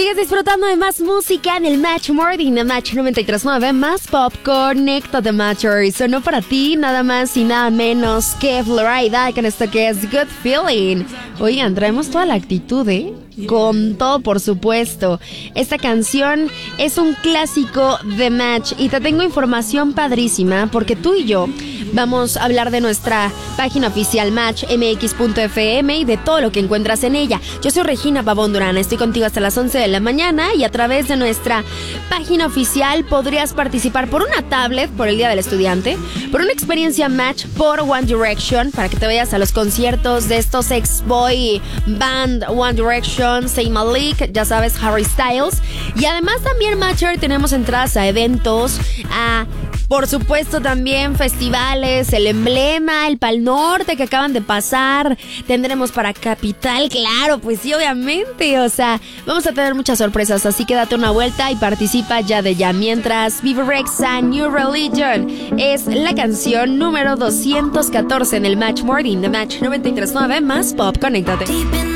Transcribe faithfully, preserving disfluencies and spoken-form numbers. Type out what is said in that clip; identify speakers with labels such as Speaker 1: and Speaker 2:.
Speaker 1: Sigues disfrutando de más música en el Match Morning de Match noventa y tres punto nueve. Más pop, Conéctate Matcher. Sonó para ti nada más y nada menos que Florida con esto que es Good Feeling. Oigan, traemos toda la actitud, ¿eh? Con todo, por supuesto. Esta canción es un clásico de Match y te tengo información padrísima porque tú y yo vamos a hablar de nuestra página oficial match m x punto f m y de todo lo que encuentras en ella. Yo soy Regina Pavón Durán, estoy contigo hasta las once de la mañana y a través de nuestra página oficial podrías participar por una tablet por el Día del Estudiante, por una experiencia Match por One Direction para que te vayas a los conciertos de estos ex-boy band One Direction, Zayn Malik, ya sabes, Harry Styles, y además también Matcher tenemos entradas a eventos, a por supuesto también festivales, el Emblema, el Pal Norte que acaban de pasar, tendremos para Capital, claro, pues sí, obviamente, o sea, vamos a tener muchas sorpresas, así que date una vuelta y participa ya de ya. Mientras, Viva Rexa, New Religion es la canción número doscientos catorce en el Match Morning de Match noventa y tres punto nueve, más pop, conéctate.